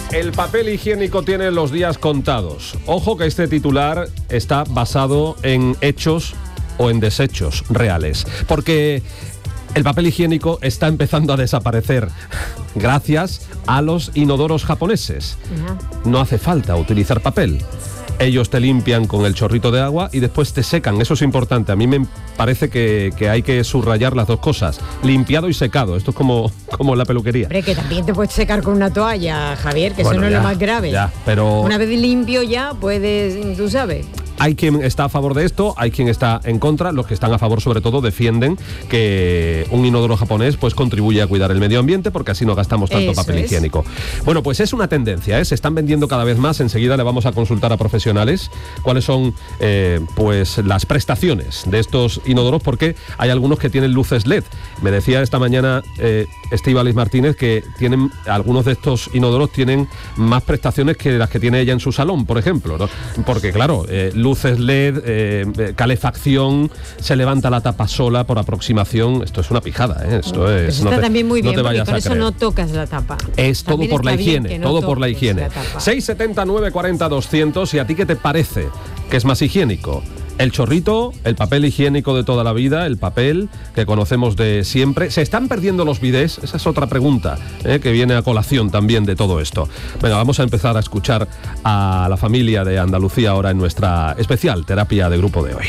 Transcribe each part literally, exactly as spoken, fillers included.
El papel higiénico tiene los días contados. Ojo que este titular está basado en hechos o en desechos reales, porque el papel higiénico está empezando a desaparecer gracias a los inodoros japoneses. No hace falta utilizar papel. Ellos te limpian con el chorrito de agua y después te secan. Eso es importante. A mí me parece que, que hay que subrayar las dos cosas. Limpiado y secado. Esto es como, como la peluquería. Hombre, que también te puedes secar con una toalla, Javier, que bueno, eso no ya, es lo más grave. Ya, pero... Una vez limpio ya puedes, tú sabes... Hay quien está a favor de esto, hay quien está en contra. Los que están a favor, sobre todo, defienden que un inodoro japonés pues contribuye a cuidar el medio ambiente, porque así no gastamos tanto Eso papel es. higiénico. Bueno, pues es una tendencia, ¿eh? Se están vendiendo cada vez más. Enseguida le vamos a consultar a profesionales cuáles son eh, pues las prestaciones de estos inodoros, porque hay algunos que tienen luces L E D. Me decía esta mañana eh, Estíbaliz Martínez que tienen algunos de estos inodoros tienen más prestaciones que las que tiene ella en su salón, por ejemplo, ¿no? Porque claro, eh, luces L E D, eh, calefacción, se levanta la tapa sola por aproximación. Esto es una pijada, ¿eh? Esto es, eso está no te, también muy bien, no te porque vayas con a eso creer. no tocas la tapa. Es todo también por la higiene, no todo por la higiene. La seis setenta, nueve cuarenta, doscientos. ¿Y a ti qué te parece que es más higiénico? El chorrito, el papel higiénico de toda la vida, el papel que conocemos de siempre. ¿Se están perdiendo los bidés? Esa es otra pregunta, ¿eh? que viene a colación también de todo esto. Venga, vamos a empezar a escuchar a la familia de Andalucía ahora en nuestra especial terapia de grupo de hoy.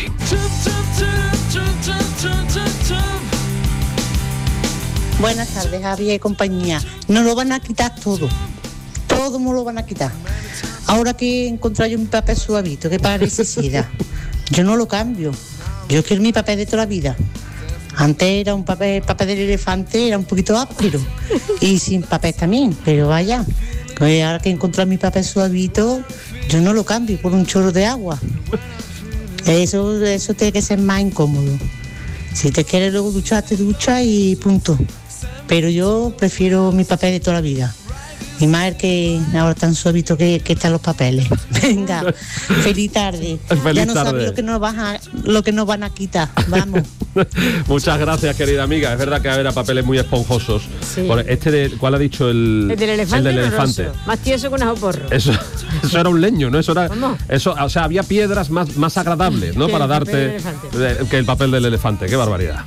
Buenas tardes, Javier y compañía. Nos lo van a quitar todo. Todo me lo van a quitar. Ahora que encontré yo mi papel suavito, que parece seda, yo no lo cambio. Yo quiero mi papel de toda la vida. Antes era un papel, papel del elefante, era un poquito áspero. Y sin papel también, pero vaya. Ahora que encontré mi papel suavito, yo no lo cambio por un chorro de agua. Eso, eso tiene que ser más incómodo. Si te quieres luego duchar, te duchas y punto. Pero yo prefiero mi papel de toda la vida. Y más el que ahora tan suavito que, que están los papeles. Venga, feliz tarde. Feliz ya no tarde. sabes lo que nos van a, lo que nos van a quitar. Vamos. Muchas gracias, querida amiga. Es verdad que habrá papeles muy esponjosos. Sí. Bueno, este de, ¿cuál ha dicho el? El del elefante. El del elefante. Oloroso. Más tieso que un ajo porro. Eso, eso era un leño, ¿no? Eso era. ¿Cómo? Eso, o sea, había piedras más, más agradables, ¿no? Que Para el darte papel del eh, que el papel del elefante. Qué barbaridad.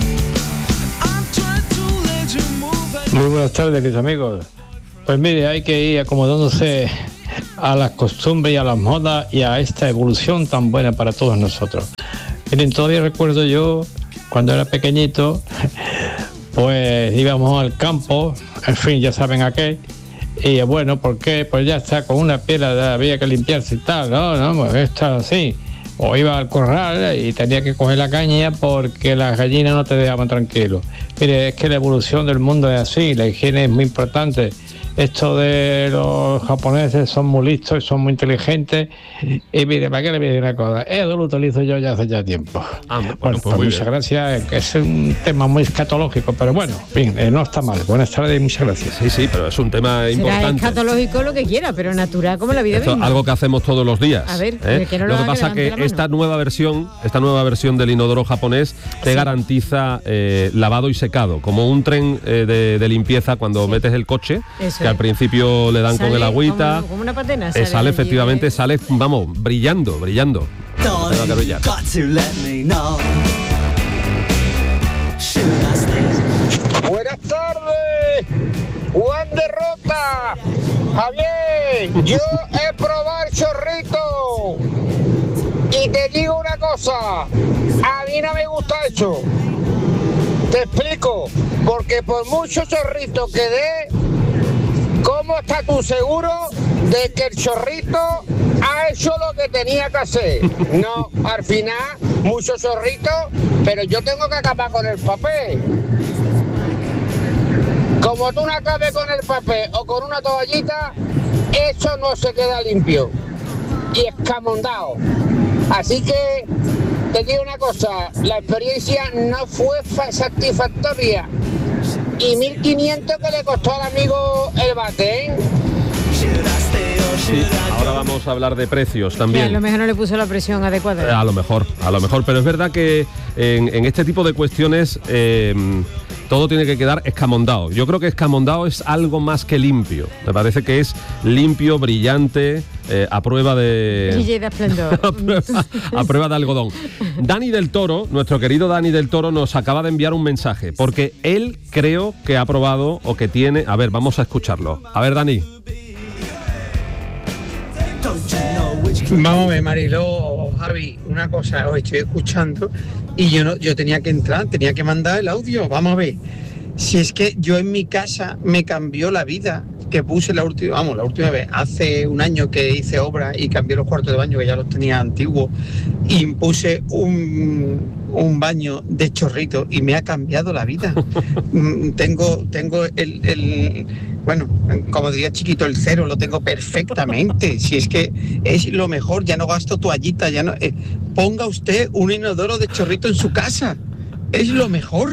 Muy buenas tardes, mis amigos. Pues mire, hay que ir acomodándose a las costumbres y a las modas y a esta evolución tan buena para todos nosotros. Miren, todavía recuerdo yo, cuando era pequeñito, pues íbamos al campo, en fin, ya saben a qué, y bueno, ¿por qué? Pues ya está, con una piedra había que limpiarse y tal, no, no, pues está así. O iba al corral y tenía que coger la caña porque las gallinas no te dejaban tranquilo. Mire, es que la evolución del mundo es así, la higiene es muy importante. Esto de los japoneses son muy listos y son muy inteligentes. Y mire, ¿para qué le voy a decir una cosa? Eso lo utilizo yo ya hace ya tiempo. Ah, bueno, bueno, pues muy muchas bien. gracias. Es un tema muy escatológico, pero bueno, bien, eh, no está mal. Buenas tardes y muchas gracias. Sí, sí, pero es un tema Será importante. escatológico lo que quiera, pero natural como la vida Esto, misma. algo que hacemos todos los días. A ver, ¿eh? el que no lo lo que haga, pasa levante que la mano. esta nueva versión, esta nueva versión del inodoro japonés te Sí. garantiza eh, lavado y secado, como un tren eh, de, de limpieza cuando Sí. metes el coche, Eso que al es. principio le dan Sale con el agüita, como, como una patena. eh, sale allí efectivamente, de- sale, vamos, brillando, brillando. Tengo que brillar. Buenas tardes, Juan de Rota. Javier, yo he probado el chorrito y te digo una cosa, a mí no me gusta eso. Te explico, porque por mucho chorrito que dé, ¿cómo estás tú seguro de que el chorrito ha hecho lo que tenía que hacer? No, al final, mucho chorrito, pero yo tengo que acabar con el papel. Como tú no acabes con el papel o con una toallita, eso no se queda limpio y escamondado. Así que te digo una cosa, la experiencia no fue fa- satisfactoria. Y mil quinientos que le costó al amigo el bate, ¿eh? Sí, ahora vamos a hablar de precios Que a también. lo mejor no le puso la presión Eh, adecuada. A lo mejor, a lo mejor, pero es verdad que en, en este tipo de cuestiones eh, todo tiene que quedar escamondado. Yo creo que escamondado es algo más que limpio. Me parece que es limpio, brillante, eh, a prueba de... Brille de esplendor. a, prueba, a prueba de algodón. Dani del Toro, nuestro querido Dani del Toro, nos acaba de enviar un mensaje, porque él creo que ha probado o que tiene... A ver, vamos a escucharlo. A ver, Dani. Vamos a ver, Mariló, Javi, una cosa, os estoy escuchando y yo no, yo tenía que entrar, tenía que mandar el audio. Vamos a ver, si es que yo en mi casa me cambió la vida, que puse la última, vamos, la última vez, hace un año que hice obra y cambié los cuartos de baño, que ya los tenía antiguos, y puse un, un baño de chorrito y me ha cambiado la vida. tengo, tengo el... el Bueno, como diría Chiquito, el cero lo tengo perfectamente. Si es que es lo mejor, ya no gasto toallita, ya no. Eh, ponga usted un inodoro de chorrito en su casa. Es lo mejor.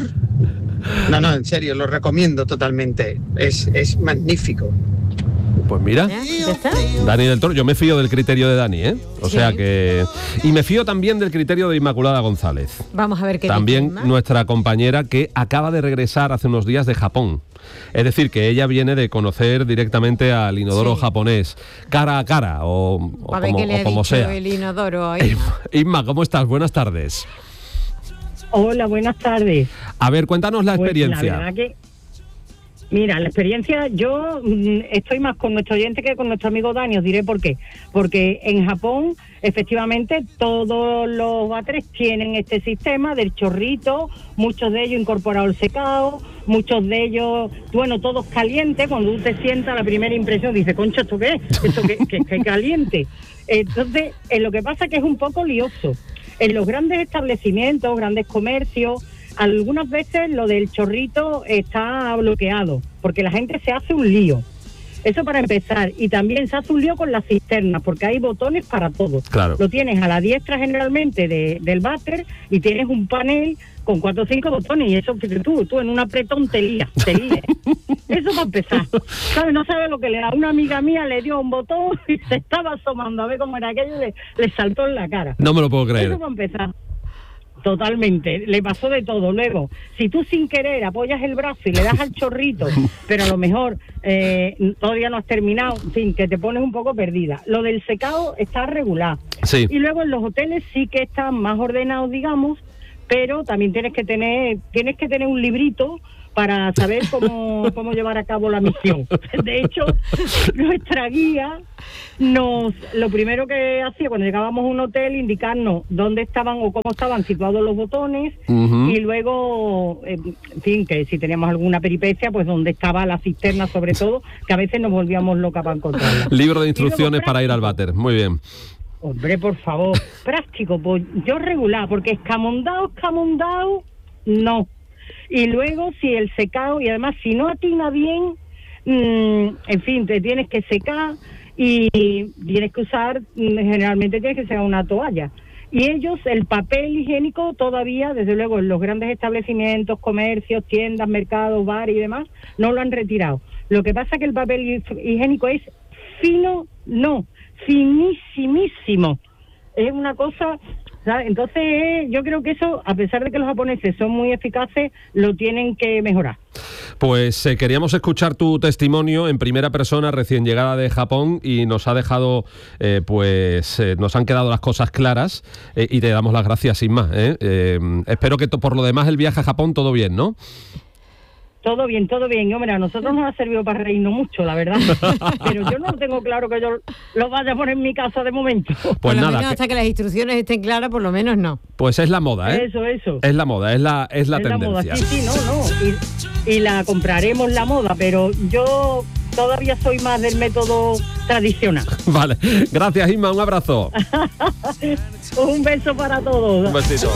No, no, en serio, lo recomiendo totalmente. Es, es magnífico. Pues mira, ¿Ya está? Dani del Toro, yo me fío del criterio de Dani, ¿eh? O Sí. sea que... Y me fío también del criterio de Inmaculada González. Vamos a ver qué También dice, ¿no? nuestra compañera que acaba de regresar hace unos días de Japón. Es decir, que ella viene de conocer directamente al inodoro Sí. japonés, cara a cara, o, o A ver como, qué le o ha como dicho sea. el inodoro ahí. Inma, ¿cómo estás? Buenas tardes. Hola, buenas tardes. A ver, cuéntanos la Pues, experiencia. la verdad que, mira, la experiencia, yo mm, estoy más con nuestro oyente que con nuestro amigo Dani, os diré por qué. Porque en Japón, efectivamente, todos los váteres tienen este sistema del chorrito, muchos de ellos incorporados al secado, muchos de ellos, bueno, todos calientes. Cuando tú te sientas, la primera impresión dice, concha, ¿esto qué es? ¿Esto qué, qué, qué caliente? Entonces, eh, lo que pasa es que es un poco lioso. En los grandes establecimientos, grandes comercios, algunas veces lo del chorrito está bloqueado, porque la gente se hace un lío. Eso para empezar. Y también se hace un lío con las cisternas, porque hay botones para todo. Claro. Lo tienes a la diestra generalmente de, del váter y tienes un panel con cuatro o cinco botones, y eso que tú, tú en un apretón te lías, te lías. Eso para empezar. ¿Sabes? No sabes lo que le da. Una amiga mía le dio un botón y se estaba asomando a ver cómo era aquello y le, le saltó en la cara. No me lo puedo creer. Eso para empezar. Totalmente, le pasó de todo. Luego, si tú sin querer apoyas el brazo y le das al chorrito, pero a lo mejor eh, todavía no has terminado, en fin, que te pones un poco perdida. Lo del secado está regular. Sí. Y luego en los hoteles sí que están más ordenados, digamos, pero también tienes que tener, tienes que tener un librito para saber cómo, cómo llevar a cabo la misión. De hecho, nuestra guía nos, lo primero que hacía cuando llegábamos a un hotel, indicarnos dónde estaban o cómo estaban situados los botones, Uh-huh. y luego, eh, en fin, que si teníamos alguna peripecia, pues dónde estaba la cisterna, sobre todo, que a veces nos volvíamos locas para encontrarla. Libro de Y instrucciones luego, para ir al práctico. váter. Muy bien. Hombre, por favor, práctico, pues yo regular, porque escamondado, escamondado, no. Y luego si el secado, y además si no atina bien, mmm, en fin, te tienes que secar y tienes que usar, generalmente tienes que usar una toalla. Y ellos, el papel higiénico todavía, desde luego, en los grandes establecimientos, comercios, tiendas, mercados, bares y demás, no lo han retirado. Lo que pasa es que el papel higiénico es fino, no, finísimísimo. Es una cosa, ¿sabes? Entonces yo creo que eso, a pesar de que los japoneses son muy eficaces, lo tienen que mejorar. Pues eh, queríamos escuchar tu testimonio en primera persona, recién llegada de Japón, y nos ha dejado, eh, pues, eh, nos han quedado las cosas claras, eh, y te damos las gracias sin más. ¿eh? Eh, espero que to- por lo demás el viaje a Japón todo bien, ¿no? Todo bien, todo bien. Hombre, a nosotros nos ha servido para reírnos mucho, la verdad. Pero yo no tengo claro que yo lo vaya a poner en mi casa de momento. Pues por lo nada, menos que- hasta que las instrucciones estén claras, por lo menos no. pues es la moda, ¿eh? Eso, eso. Es la moda, es la, es la Es la moda, tendencia. sí, sí, no, no. Y, y la compraremos la moda, pero yo todavía soy más del método tradicional. Vale, gracias Inma, un abrazo. Un beso para todos. Un besito.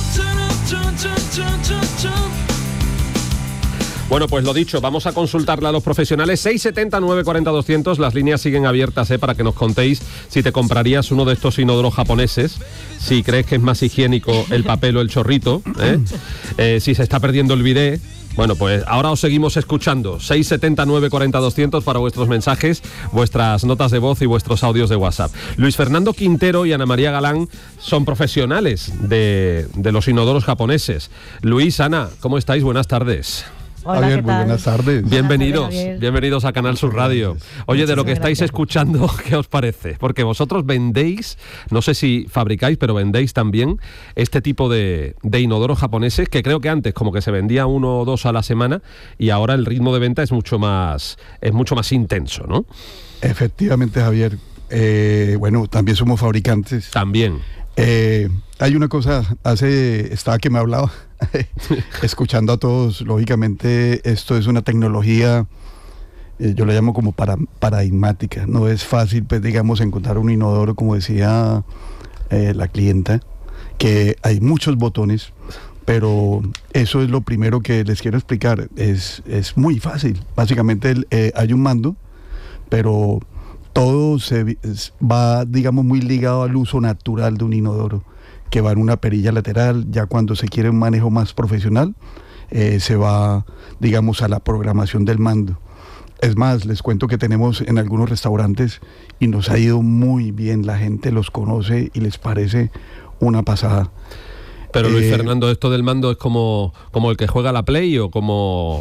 Bueno, pues lo dicho, vamos a consultarle a los profesionales. seis setenta, nueve cuarenta, doscientos, las líneas siguen abiertas, ¿eh? Para que nos contéis si te comprarías uno de estos inodoros japoneses, si crees que es más higiénico el papel o el chorrito, ¿eh? Eh, si se está perdiendo el bidé. Bueno, pues ahora os seguimos escuchando. seis setenta, nueve cuarenta, doscientos para vuestros mensajes, vuestras notas de voz y vuestros audios de WhatsApp. Luis Fernando Quintero y Ana María Galán son profesionales de, de los inodoros japoneses. Luis, Ana, ¿cómo estáis? Buenas tardes. Hola, Javier, ¿qué muy tal? buenas tardes. Bienvenidos, Buenas tardes, Javier. bienvenidos a Canal Sur Radio. Oye, de lo que Muchísimas estáis gracias. escuchando, ¿qué os parece? Porque vosotros vendéis, no sé si fabricáis, pero vendéis también este tipo de, de inodoros japoneses, que creo que antes como que se vendía uno o dos a la semana, y ahora el ritmo de venta es mucho más, es mucho más intenso, ¿no? Efectivamente, Javier. Eh, bueno, también somos fabricantes. También. Eh, hay una cosa, hace, estaba que me hablaba, escuchando a todos, lógicamente esto es una tecnología, eh, yo la llamo como para, paradigmática, no es fácil, pues digamos, encontrar un inodoro, como decía eh, la clienta, que hay muchos botones, pero eso es lo primero que les quiero explicar, es, es muy fácil, básicamente eh, hay un mando, pero todo se va, digamos, muy ligado al uso natural de un inodoro, que va en una perilla lateral. Ya cuando se quiere un manejo más profesional, eh, se va, digamos, a la programación del mando. Es más, les cuento que tenemos en algunos restaurantes y nos ha ido muy bien, la gente los conoce y les parece una pasada. Pero Luis Eh, Fernando, ¿esto del mando es como, como el que juega la Play o como...?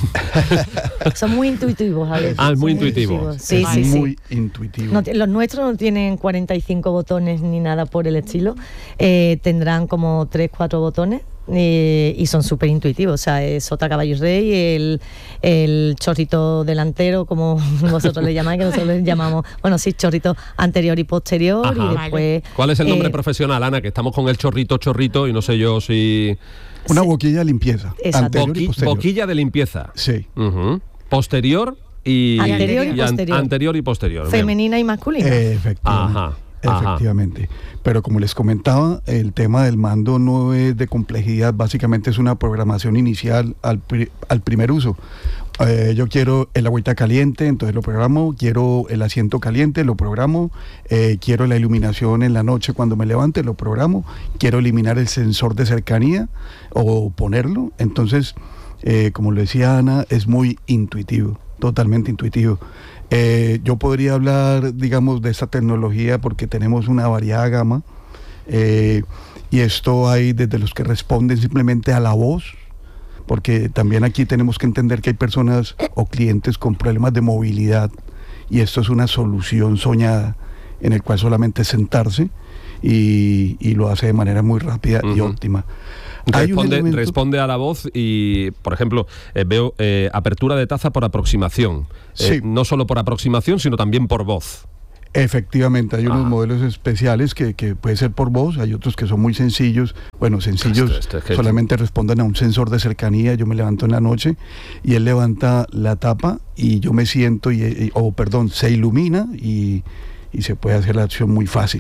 Son muy intuitivos, a veces. Ah, es muy Son intuitivo. Sí, es sí, sí. muy intuitivo. No, los nuestros no tienen cuarenta y cinco botones ni nada por el estilo. Eh, tendrán como tres, cuatro botones. Eh, y son súper intuitivos, o sea, es sota, caballo y rey, el, el chorrito delantero, como vosotros le llamáis, que nosotros le llamamos, bueno, sí, chorrito anterior y posterior. Ajá. Y después... ¿Cuál es el nombre eh, profesional, Ana? Que estamos con el chorrito, chorrito, y no sé yo si... Una boquilla de limpieza, Exacto. anterior y Boqui- posterior. boquilla de limpieza. Sí. Ujú. Posterior y... Anterior y an- posterior. anterior y posterior. femenina y masculina. Eh, efectivamente. Ajá. Ajá. Efectivamente. Pero como les comentaba, el tema del mando no es de complejidad, básicamente es una programación inicial al, pri- al primer uso. Eh, yo quiero el agüita caliente, entonces lo programo, quiero el asiento caliente, lo programo, eh, quiero la iluminación en la noche cuando me levante, lo programo, quiero eliminar el sensor de cercanía o ponerlo, entonces, eh, como lo decía Ana, es muy intuitivo, totalmente intuitivo. Eh, yo podría hablar, digamos, de esta tecnología porque tenemos una variada gama, eh, y esto hay desde los que responden simplemente a la voz, porque también aquí tenemos que entender que hay personas o clientes con problemas de movilidad y esto es una solución soñada en el cual solamente es sentarse y, y lo hace de manera muy rápida y Ujú. óptima. Hay un Responde, elemento- responde a la voz y, por ejemplo, eh, veo eh, apertura de taza por aproximación. Eh, Sí. no solo por aproximación, sino también por voz. Efectivamente, hay unos Ah. modelos especiales que, que puede ser por voz, hay otros que son muy sencillos. Bueno, sencillos, Esto- esto es que- solamente responden a un sensor de cercanía. Yo me levanto en la noche y él levanta la tapa y yo me siento, y, y- o perdón, se ilumina y, y se puede hacer la acción muy fácil.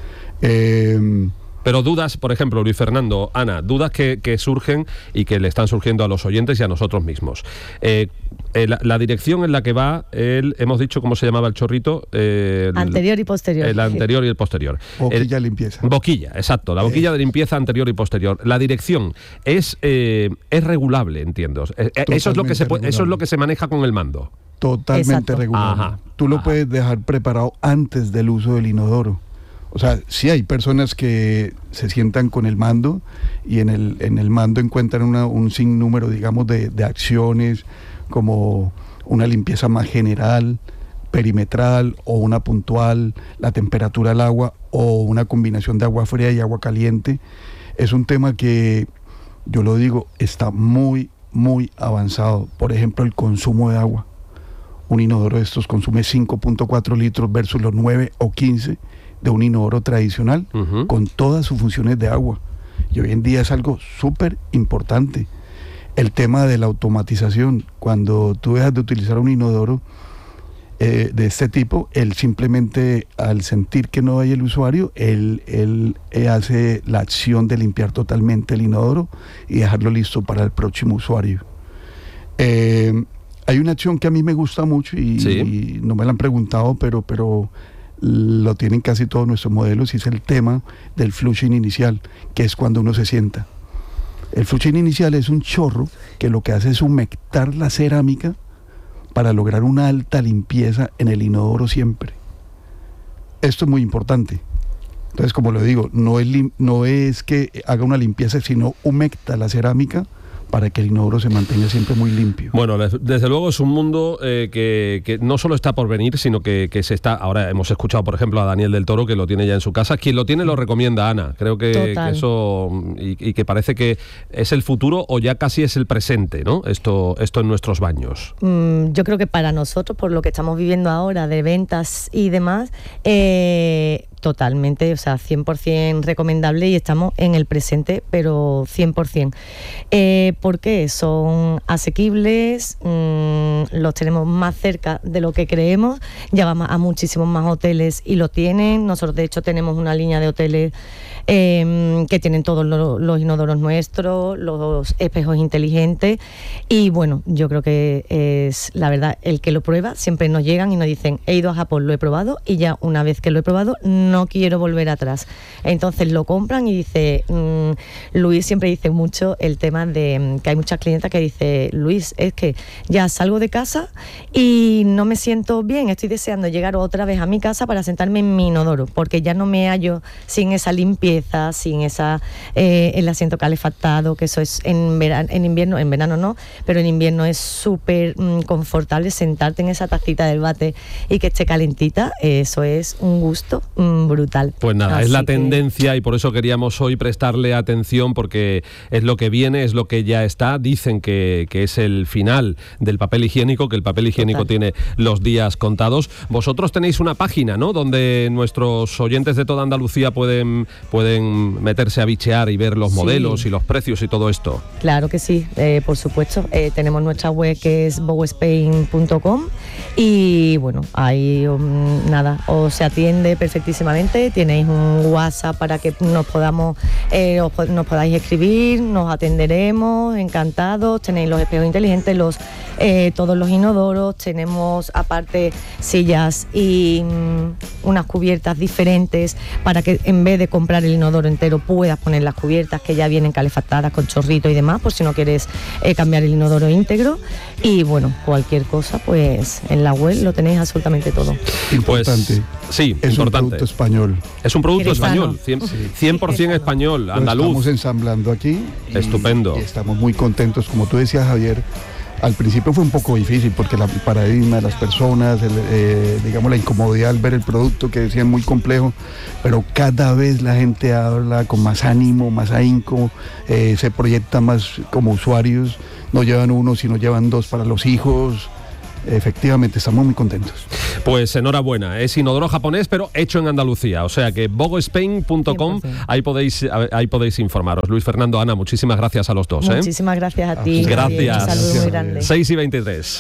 Eh, Pero dudas, por ejemplo, Luis Fernando, Ana, dudas que, que surgen y que le están surgiendo a los oyentes y a nosotros mismos. Eh, eh, la, la dirección en la que va, el, hemos dicho cómo se llamaba el chorrito. Eh, el- Anterior y posterior. El anterior y el posterior. boquilla El- limpieza. Boquilla, exacto. La boquilla de limpieza anterior y posterior. La dirección es eh, es regulable, entiendo. Eh, eh, eso es lo que se puede, eso es lo que se maneja con el mando. Totalmente Exacto. regulado. Ajá, Tú lo ajá. puedes dejar preparado antes del uso del inodoro. O sea, sí hay personas que se sientan con el mando y en el, en el mando encuentran una, un sinnúmero, digamos, de, de acciones como una limpieza más general, perimetral o una puntual, la temperatura del agua o una combinación de agua fría y agua caliente. Es un tema que, yo lo digo, está muy, muy avanzado. Por ejemplo, el consumo de agua. Un inodoro de estos consume cinco punto cuatro litros versus los nueve o quince de un inodoro tradicional, Ujú. con todas sus funciones de agua. Y hoy en día es algo súper importante. El tema de la automatización, cuando tú dejas de utilizar un inodoro eh, de este tipo, él simplemente, al sentir que no hay el usuario, él, él, eh, hace la acción de limpiar totalmente el inodoro y dejarlo listo para el próximo usuario. Eh, hay una acción que a mí me gusta mucho y, Sí. y no me la han preguntado, pero, pero lo tienen casi todos nuestros modelos, y es el tema del flushing inicial, que es cuando uno se sienta. El flushing inicial es un chorro que lo que hace es humectar la cerámica para lograr una alta limpieza en el inodoro siempre. Esto es muy importante. Entonces, como lo digo, no es, lim- no es que haga una limpieza, sino humecta la cerámica para que el inodoro se mantenga siempre muy limpio. Bueno, desde luego es un mundo eh, que, que no solo está por venir, sino que, que se está... Ahora hemos escuchado, por ejemplo, a Daniel del Toro, que lo tiene ya en su casa. Quien lo tiene lo recomienda, Ana. Creo que, que eso... Y, y que parece que es el futuro o ya casi es el presente, ¿no? Esto, esto en nuestros baños. Mm, yo creo que para nosotros, por lo que estamos viviendo ahora de ventas y demás, eh, totalmente, o sea, cien por ciento recomendable y estamos en el presente, pero cien por ciento. Eh, ¿Por qué? Son asequibles, mmm, los tenemos más cerca de lo que creemos, ya vamos a muchísimos más hoteles y lo tienen. Nosotros, de hecho, tenemos una línea de hoteles eh, que tienen todos los, los inodoros nuestros, los espejos inteligentes y bueno, yo creo que es la verdad, el que lo prueba, siempre nos llegan y nos dicen, he ido a Japón, lo he probado y ya una vez que lo he probado, no quiero volver atrás. Entonces lo compran y dice, mmm, Luis siempre dice mucho el tema de que hay muchas clientas que dice, Luis, es que ya salgo de casa y no me siento bien, estoy deseando llegar otra vez a mi casa para sentarme en mi inodoro, porque ya no me hallo sin esa limpieza, sin esa eh, el asiento calefactado, que eso es en verano, en invierno, en verano no, pero en invierno es súper mmm, confortable sentarte en esa tacita del váter y que esté calentita, eso es un gusto mmm, brutal. Pues nada, Así es la que... tendencia y por eso queríamos hoy prestarle atención, porque es lo que viene, es lo que ya está. Dicen que, que es el final del papel higiénico, que el papel higiénico Total. tiene los días contados. Vosotros tenéis una página, ¿no?, donde nuestros oyentes de toda Andalucía pueden, pueden meterse a bichear y ver los sí. modelos y los precios y todo esto. Claro que sí, eh, por supuesto. Eh, tenemos nuestra web que es bogo spain punto com y bueno, ahí um, nada, os se atiende perfectísimamente. Tenéis un WhatsApp para que nos podamos eh, os, nos podáis escribir, nos atenderemos, encantados. Tenéis los espejos inteligentes, los eh, todos los inodoros, tenemos aparte sillas y mm, unas cubiertas diferentes para que en vez de comprar el inodoro entero puedas poner las cubiertas que ya vienen calefactadas con chorrito y demás, por si no quieres eh, cambiar el inodoro íntegro. Y bueno, cualquier cosa pues en la web lo tenéis absolutamente todo. Importante. Pues, sí, es importante. un producto español. Es un producto español, cien por ciento español, andaluz. Lo estamos ensamblando aquí. Y, Estupendo. Y estamos muy contentos, como tú decías, Javier. Al principio fue un poco difícil porque la, el paradigma de las personas, el, eh, digamos la incomodidad al ver el producto, que decían muy complejo, pero cada vez la gente habla con más ánimo, más ahínco, eh, se proyecta más como usuarios, no llevan uno, sino llevan dos para los hijos. Efectivamente, estamos muy contentos. Pues enhorabuena, es inodoro japonés, pero hecho en Andalucía, o sea que bogo spain punto com, ahí podéis, ahí podéis informaros. Luis Fernando, Ana, muchísimas gracias a los dos. Muchísimas ¿eh? gracias a ti. Gracias. Un saludo muy grande. seis y veintitrés.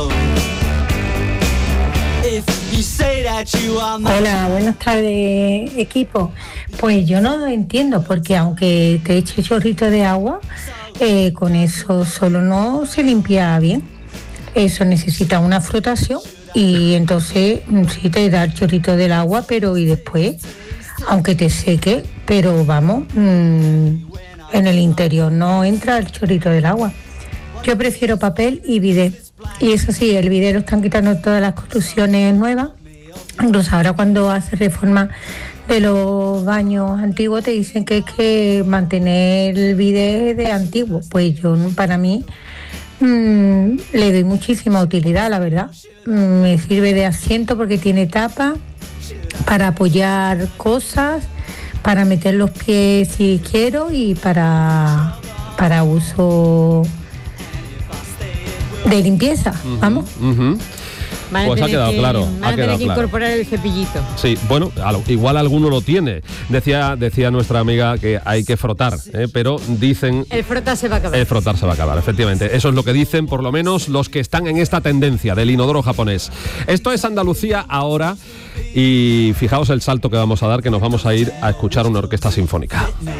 Hola, buenas tardes, equipo. Pues yo no lo entiendo, porque aunque te eche chorrito de agua, eh, con eso solo no se limpia bien. Eso necesita una frotación y entonces sí te da el chorrito del agua, pero y después, aunque te seque, pero vamos, mmm, en el interior no entra el chorrito del agua. Yo prefiero papel y bidet. Y eso sí, el bidet lo están quitando todas las construcciones nuevas. Incluso ahora cuando hace reforma de los baños antiguos te dicen que es que mantener el bidet de antiguo. Pues yo, para mí, Mm, le doy muchísima utilidad, la verdad. Mm, me sirve de asiento porque tiene tapa para apoyar cosas, para meter los pies si quiero y para, para uso de limpieza, uh-huh, vamos. Uh-huh. Pues ha quedado que, claro. Van ha a tener quedado que claro. incorporar el cepillito. Sí, bueno, igual alguno lo tiene. Decía, decía nuestra amiga que hay que frotar, ¿eh? Pero dicen... El frotar se va a acabar. El frotar se va a acabar, efectivamente. Eso es lo que dicen, por lo menos, los que están en esta tendencia del inodoro japonés. Esto es Andalucía ahora y fijaos el salto que vamos a dar, que nos vamos a ir a escuchar una orquesta sinfónica.